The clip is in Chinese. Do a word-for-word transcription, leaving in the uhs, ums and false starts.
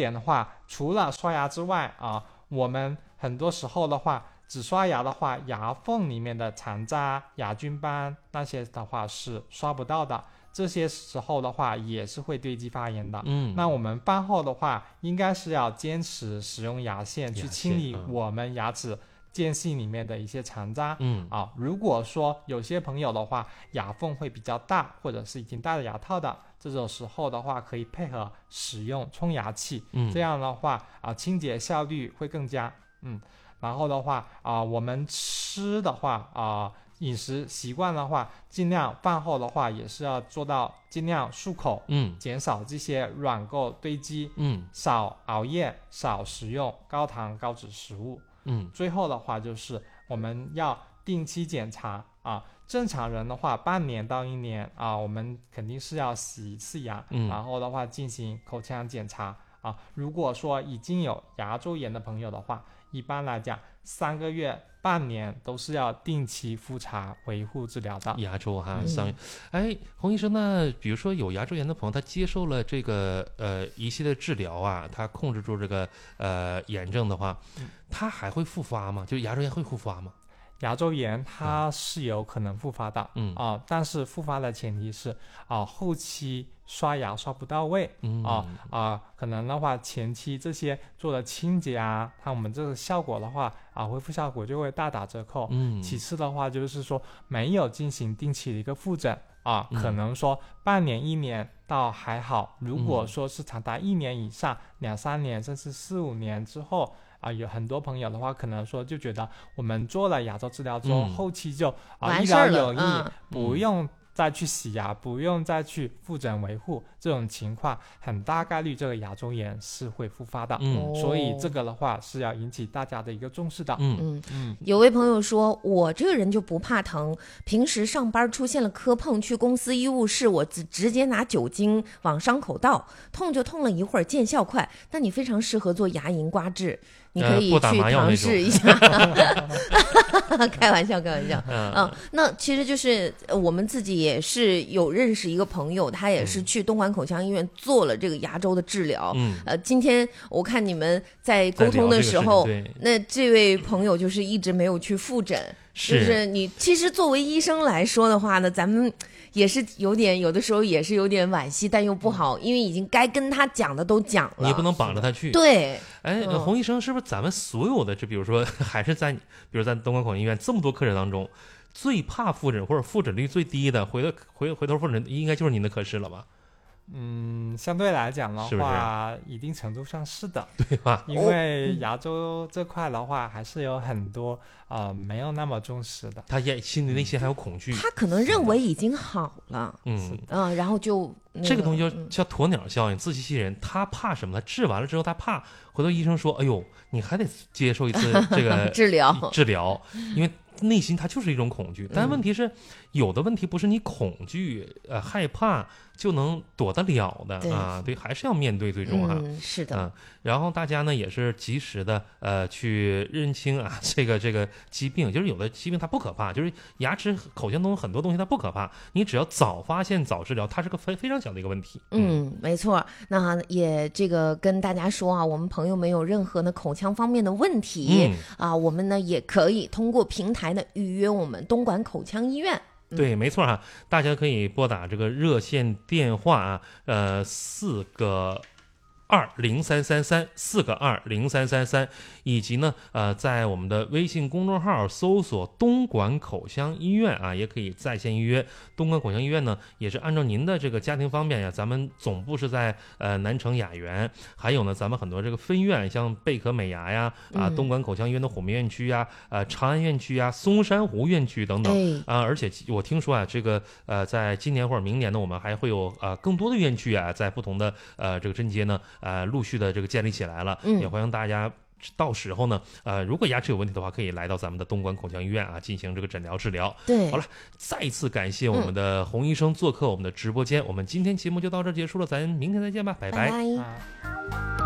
点的话，除了刷牙之外啊，我们很多时候的话，只刷牙的话，牙缝里面的残渣、牙菌斑那些的话是刷不到的，这些时候的话也是会堆积发炎的。 嗯， 那我们饭后的话，应该是要坚持使用牙线去清理我们牙齿间隙里面的一些残渣。 嗯啊，如果说有些朋友的话，牙缝会比较大，或者是已经戴了牙套的，这种时候的话，可以配合使用冲牙器。 嗯， 这样的话啊，清洁效率会更佳。嗯。然后的话啊，我们吃的话啊，饮食习惯的话，尽量饭后的话也是要做到尽量漱口， 嗯， 减少这些软垢堆积， 嗯， 少熬夜，少食用高糖高脂食物。 嗯， 最后的话就是我们要定期检查啊，正常人的话半年到一年啊，我们肯定是要洗一次牙， 嗯， 然后的话进行口腔检查啊。如果说已经有牙周炎的朋友的话，一般来讲三个月半年都是要定期复查维护治疗的。 牙周哈， 嗯三月，哎，洪医生呢？比如说有牙周炎的朋友，他接受了这个呃一系列治疗啊，他控制住这个呃炎症的话，他还会复发吗？就是牙周炎会复发吗？ 牙周炎它是有可能复发的， 嗯啊，但是复发的前提是啊，后期刷牙刷不到位， 嗯啊啊，可能的话前期这些做的清洁啊，看我们这个效果的话啊，恢复效果就会大打折扣。 嗯， 其次的话就是说没有进行定期的一个复诊啊， 嗯、 可能说半年一年倒还好，如果说是长达一年以上、两三年甚至四五年之后。啊，有很多朋友的话，可能说就觉得我们做了牙周治疗之后， 嗯、 后期就啊一劳永逸， 嗯、 不用再去洗牙，不用再去复诊维护，这种情况很大概率这个牙周炎是会复发的。 嗯， 所以这个的话是要引起大家的一个重视的。 嗯嗯嗯， 有位朋友说，我这个人就不怕疼，平时上班出现了磕碰，去公司医务室，我直直接拿酒精往伤口倒，痛就痛了一会儿，见效快。那你非常适合做牙龈刮治。你可以去尝试一下，呃、开玩笑，开玩笑。嗯、呃，那其实就是我们自己也是有认识一个朋友，他也是去东莞口腔医院做了这个牙周的治疗。 嗯， 呃，今天我看你们在沟通的时候， 这那这位朋友就是一直没有去复诊。 是就是你其实作为医生来说的话呢，咱们也是有点有的时候也是有点惋惜，但又不好，因为已经该跟他讲的都讲了， 你也不能绑着他去。 对， 哎， 嗯、 洪医生，是不是咱们所有的，就比如说还是在，比如在东莞口腔医院这么多科室当中，最怕复诊或者复诊率最低的，回头回回头复诊应该就是您的科室了吧？ 嗯，相对来讲的话， 是一定程度上是的， 对吧？ 因为牙周这块的话，还是有很多呃没有那么重视的， 他也心里内心还有恐惧， 他可能认为已经好了， 嗯嗯，然后就、那个、 这个东西叫叫鸵鸟效应，自欺欺人。他怕什么？他治完了之后，他怕回头医生说：“哎呦，你还得接受一次这个治疗治疗，因为。”内心它就是一种恐惧，但问题是，嗯、有的问题不是你恐惧、呃害怕就能躲得了的啊，对，还是要面对最终哈、啊嗯。是的、 啊，然后大家呢也是及时的呃去认清啊这个这个疾病，就是有的疾病它不可怕，就是牙齿口腔中很多东西它不可怕，你只要早发现早治疗，它是个非非常小的一个问题。 嗯，嗯没错。那也这个跟大家说啊，我们朋友们有任何的口腔方面的问题、嗯、啊，我们呢也可以通过平台呢预约我们东莞口腔医院。 对，没错哈，大家可以拨打这个热线电话啊，呃，四个二零三三三，四个二零三三三，以及呢，呃，在我们的微信公众号搜索东莞口腔医院啊，也可以在线预约。东莞口腔医院呢，也是按照您的这个家庭方便呀，咱们总部是在呃南城雅园，还有呢，咱们很多这个分院，像贝壳美牙呀，啊，东莞口腔医院的虎门院区呀，呃，长安院区呀，松山湖院区等等、哎、啊，而且我听说啊，这个呃，在今年或者明年呢，我们还会有呃更多的院区啊，在不同的呃这个镇街呢。呃，陆续的这个建立起来了，也欢迎大家到时候呢，呃，如果牙齿有问题的话，可以来到咱们的东莞口腔医院啊，进行这个诊疗治疗。 对， 好了，再一次感谢我们的洪医生做客我们的直播间，嗯、我们今天节目就到这儿结束了，咱明天再见吧，拜拜。 拜拜。